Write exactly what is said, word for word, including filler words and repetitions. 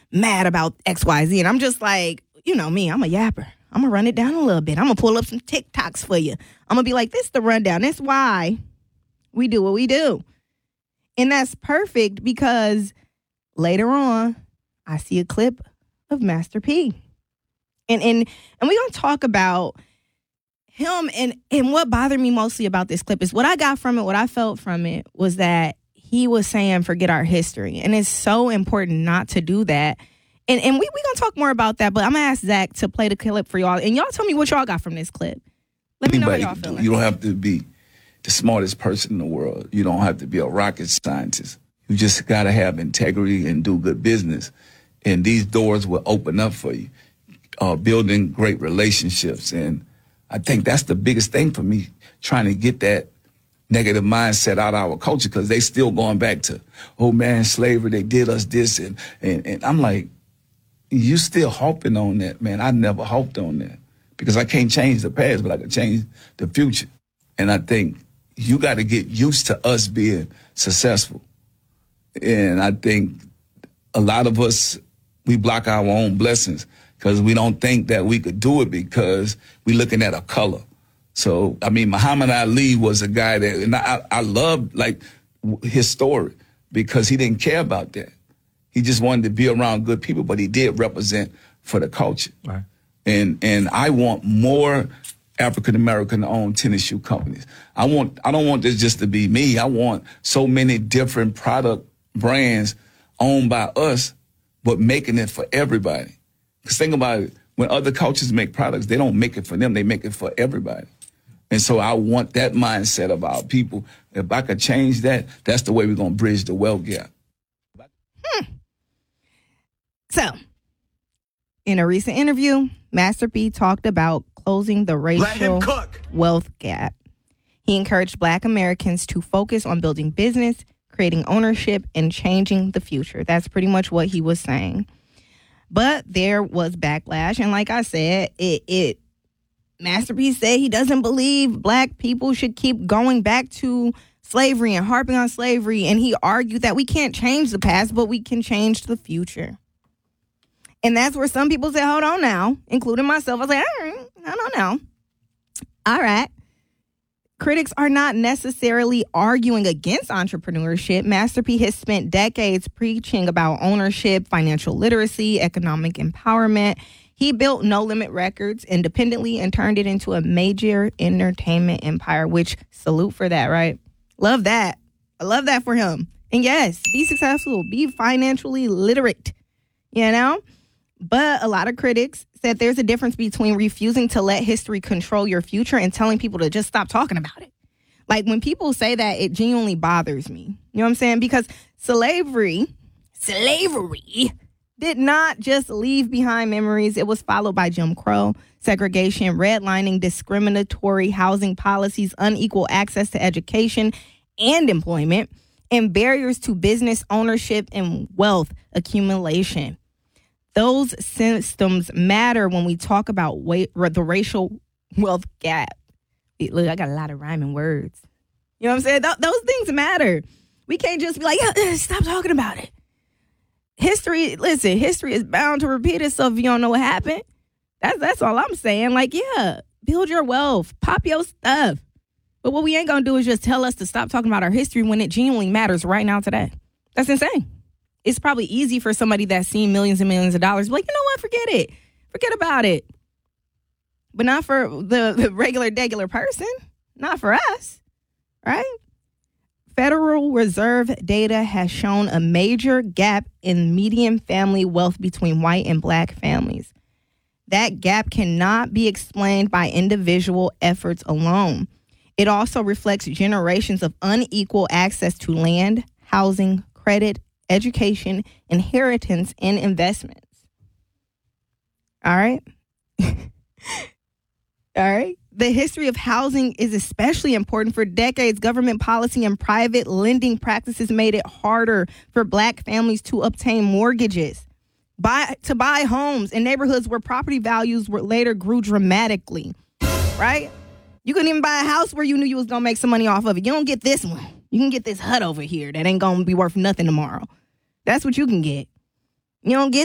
mad about X Y Z. And I'm just like, you know me, I'm a yapper. I'm going to run it down a little bit. I'm going to pull up some TikToks for you. I'm going to be like, this is the rundown. That's why we do what we do. And that's perfect because later on, I see a clip of Master P. And and and we're going to talk about him. And, and what bothered me mostly about this clip is what I got from it, what I felt from it was that he was saying, forget our history. And it's so important not to do that. And and we, we're going to talk more about that, but I'm going to ask Zach to play the clip for y'all. And y'all tell me what y'all got from this clip. Let me know Anybody how y'all feeling. You don't have to be the smartest person in the world. You don't have to be a rocket scientist. You just got to have integrity and do good business. And these doors will open up for you, uh, building great relationships. And I think that's the biggest thing for me, trying to get that negative mindset out of our culture, because they still going back to, oh, man, slavery, they did us this. And, and, and I'm like, you still hoping on that, man. I never hoped on that because I can't change the past, but I can change the future. And I think you got to get used to us being successful. And I think a lot of us, we block our own blessings because we don't think that we could do it because we're looking at a color. So, I mean, Muhammad Ali was a guy that, and I, I loved, like, his story because he didn't care about that. He just wanted to be around good people, but he did represent for the culture. Right. And and I want more African-American owned tennis shoe companies. I want I don't want this just to be me. I want so many different product brands owned by us, but making it for everybody. Because think about it, when other cultures make products, they don't make it for them, they make it for everybody. And so I want that mindset of our people. If I could change that, that's the way we're going to bridge the wealth gap. Hmm. So, in a recent interview, Master P talked about closing the racial wealth gap. He encouraged Black Americans to focus on building business, creating ownership, and changing the future. That's pretty much what he was saying. But there was backlash, and like I said, it, it Master P said he doesn't believe Black people should keep going back to slavery and harping on slavery, and he argued that we can't change the past, but we can change the future. And that's where some people say, hold on now, including myself. I was like, all right, I don't know. All right. Critics are not necessarily arguing against entrepreneurship. Master P has spent decades preaching about ownership, financial literacy, economic empowerment. He built No Limit Records independently and turned it into a major entertainment empire, which salute for that, right? Love that. I love that for him. And yes, be successful, be financially literate, you know? But a lot of critics said there's a difference between refusing to let history control your future and telling people to just stop talking about it. Like, when people say that, it genuinely bothers me. You know what I'm saying? Because slavery, slavery did not just leave behind memories. It was followed by Jim Crow, segregation, redlining, discriminatory housing policies, unequal access to education and employment, and barriers to business ownership and wealth accumulation. Those systems matter when we talk about wa- the racial wealth gap. Look, I got a lot of rhyming words. You know what I'm saying? Th- those things matter. We can't just be like, yeah, stop talking about it. History, listen, history is bound to repeat itself if you don't know what happened. That's, that's all I'm saying. Like, yeah, build your wealth, pop your stuff. But what we ain't going to do is just tell us to stop talking about our history when it genuinely matters right now today. That's insane. It's probably easy for somebody that's seen millions and millions of dollars. Like, you know what? Forget it. Forget about it. But not for the, the regular, degular person. Not for us. Right? Federal Reserve data has shown a major gap in median family wealth between white and Black families. That gap cannot be explained by individual efforts alone. It also reflects generations of unequal access to land, housing, credit, education, inheritance, and investments. All right? All right? The history of housing is especially important. For decades, government policy and private lending practices made it harder for Black families to obtain mortgages, buy, to buy homes in neighborhoods where property values were later grew dramatically, right? You couldn't even buy a house where you knew you was going to make some money off of it. You don't get this one. You can get this hut over here that ain't going to be worth nothing tomorrow. That's what you can get. You don't get